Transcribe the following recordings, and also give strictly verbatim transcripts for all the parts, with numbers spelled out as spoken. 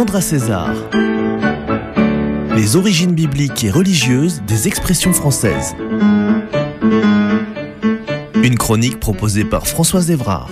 Sandra César. Les origines bibliques et religieuses des expressions françaises. Une chronique proposée par Françoise Évrard.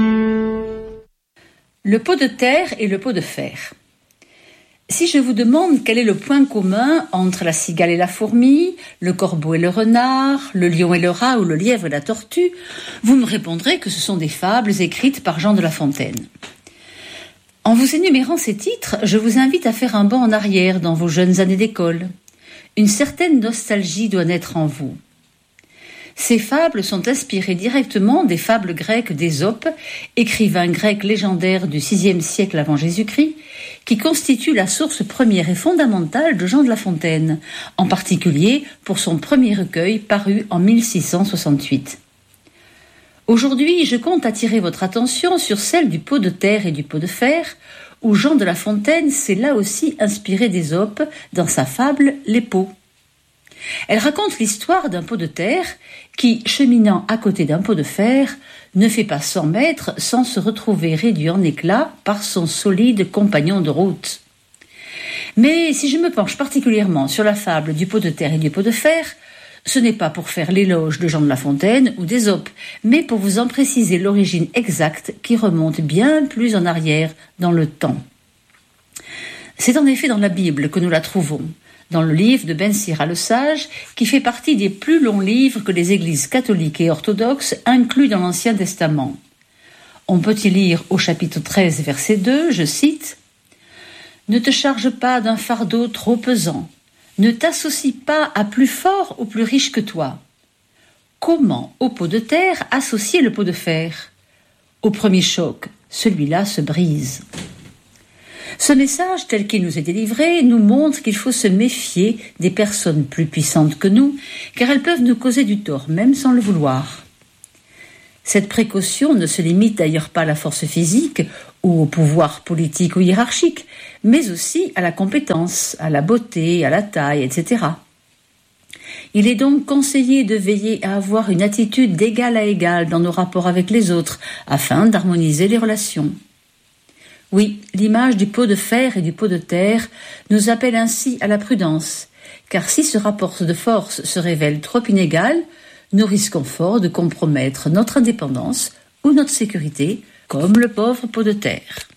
Le pot de terre et le pot de fer. Si je vous demande quel est le point commun entre la cigale et la fourmi, le corbeau et le renard, le lion et le rat ou le lièvre et la tortue, vous me répondrez que ce sont des fables écrites par Jean de La Fontaine. En vous énumérant ces titres, je vous invite à faire un bond en arrière dans vos jeunes années d'école. Une certaine nostalgie doit naître en vous. Ces fables sont inspirées directement des fables grecques d'Ésope, écrivain grec légendaire du sixième siècle avant Jésus-Christ, qui constitue la source première et fondamentale de Jean de La Fontaine, en particulier pour son premier recueil paru en mille six cent soixante-huit. Aujourd'hui, je compte attirer votre attention sur celle du pot de terre et du pot de fer, où Jean de La Fontaine s'est là aussi inspiré d'Ésope dans sa fable « Les pots ». Elle raconte l'histoire d'un pot de terre qui, cheminant à côté d'un pot de fer, ne fait pas cent mètres sans se retrouver réduit en éclats par son solide compagnon de route. Mais si je me penche particulièrement sur la fable du pot de terre et du pot de fer, ce n'est pas pour faire l'éloge de Jean de La Fontaine ou d'Ésope, mais pour vous en préciser l'origine exacte qui remonte bien plus en arrière dans le temps. C'est en effet dans la Bible que nous la trouvons, dans le livre de Ben Sira le Sage, qui fait partie des plus longs livres que les églises catholiques et orthodoxes incluent dans l'Ancien Testament. On peut y lire au chapitre treize, verset deux, je cite « Ne te charge pas d'un fardeau trop pesant, ne t'associe pas à plus fort ou plus riche que toi. Comment au pot de terre associer le pot de fer ? Au premier choc, celui-là se brise. » Ce message, tel qu'il nous est délivré, nous montre qu'il faut se méfier des personnes plus puissantes que nous, car elles peuvent nous causer du tort, même sans le vouloir. Cette précaution ne se limite d'ailleurs pas à la force physique ou au pouvoir politique ou hiérarchique, mais aussi à la compétence, à la beauté, à la taille, et cetera. Il est donc conseillé de veiller à avoir une attitude d'égal à égal dans nos rapports avec les autres, afin d'harmoniser les relations. Oui, l'image du pot de fer et du pot de terre nous appelle ainsi à la prudence, car si ce rapport de force se révèle trop inégal, nous risquons fort de compromettre notre indépendance ou notre sécurité, comme le pauvre pot de terre.